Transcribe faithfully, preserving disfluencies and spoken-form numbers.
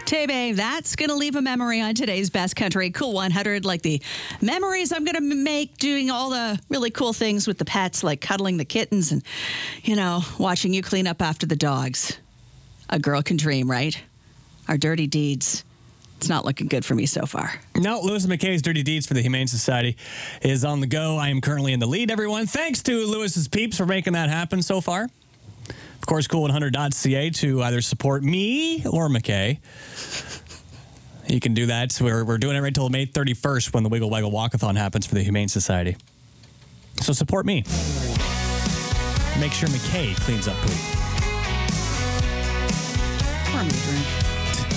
Tay-Bay, that's going to leave a memory on today's Best Country Cool one hundred, like the memories I'm going to make doing all the really cool things with the pets, like cuddling the kittens and, you know, watching you clean up after the dogs. A girl can dream, right? Our dirty deeds. It's not looking good for me so far. No, Lewis and McKay's Dirty Deeds for the Humane Society is on the go. I am currently in the lead, everyone. Thanks to Lewis's peeps for making that happen so far. Of course, cool one hundred dot c a to either support me or McKay. You can do that. We're, we're doing it right until May thirty-first when the Wiggle Waggle Walkathon happens for the Humane Society. So support me. Make sure McKay cleans up poop. Pour me a drink.